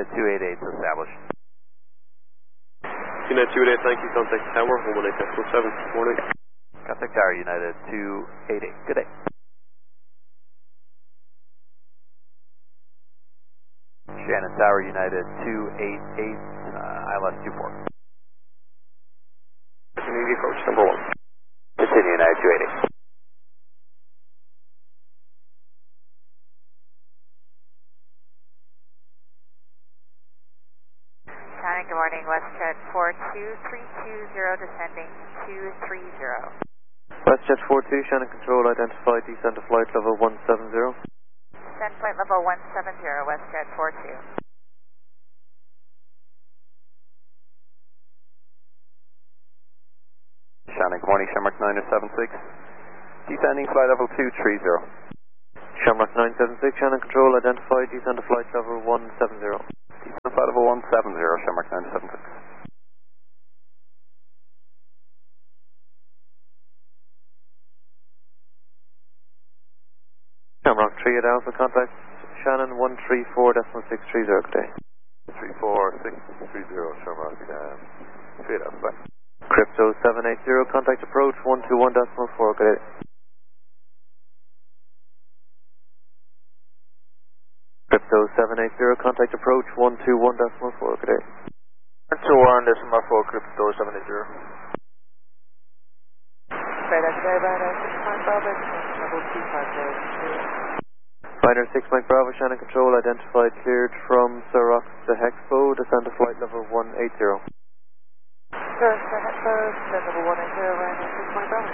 United 288 established. United 288, thank you. Contact Tower, 118.7. Morning. Contact Tower, United 288. Good day. Shannon Tower, United 288, ILS 24. Continue approach number 1. Continue, United 288. Good morning, WestJet 42320 descending 230. WestJet 42, Shannon Control, identified descent to flight level 170. Descent flight level 170, WestJet 42. Shannon, good morning, Shamrock 976. Descending flight level 230. Shamrock 976, Shannon Control, identified descent to flight level 170. Descent flight level 170, Shamrock 976. Shamrock 38 Alpha, contact Shannon 134.630, good day. 34630, Shamrock 38 Alpha. Crypto 780, contact approach 121.4, good day. Crypto 780, contact approach 121.4, good day. 121.4, Crypto 780. Fighter 6 Mike Bravo, Shannon Control, identified cleared from Sir Rox to Hexpo, descend to flight level 180. Sir, Hexpo, descend level 180, Fighter 6 Mike Bravo.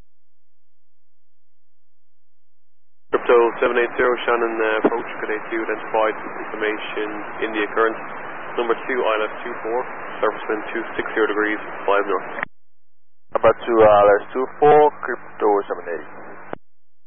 Crypto 780, Shannon approach, good day to you. Identified information in the occurrence. Number 2, ILS 24, surface wind 260 degrees, 5 north. Number 2, ILS 24, Crypto 780.